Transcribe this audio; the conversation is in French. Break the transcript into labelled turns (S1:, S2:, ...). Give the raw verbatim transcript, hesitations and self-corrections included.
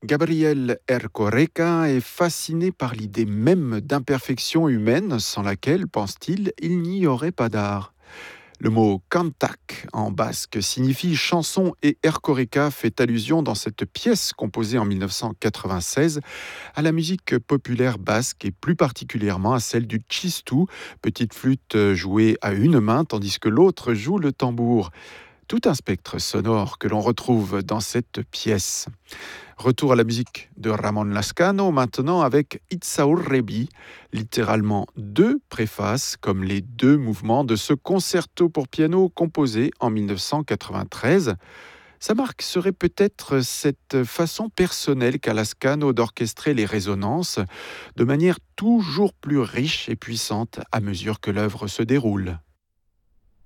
S1: Gabriel Ercoreka est fasciné par l'idée même d'imperfection humaine sans laquelle, pense-t-il, il n'y aurait pas d'art. Le mot cantac en basque signifie chanson et Ercoreka fait allusion dans cette pièce composée en mille neuf cent quatre-vingt-seize à la musique populaire basque et plus particulièrement à celle du txistou, petite flûte jouée à une main tandis que l'autre joue le tambour. Tout un spectre sonore que l'on retrouve dans cette pièce. Retour à la musique de Ramon Lascano maintenant avec Itzaurrebi, littéralement deux préfaces comme les deux mouvements de ce concerto pour piano composé en mille neuf cent quatre-vingt-treize. Sa marque serait peut-être cette façon personnelle qu'a Lascano d'orchestrer les résonances de manière toujours plus riche et puissante à mesure que l'œuvre se déroule.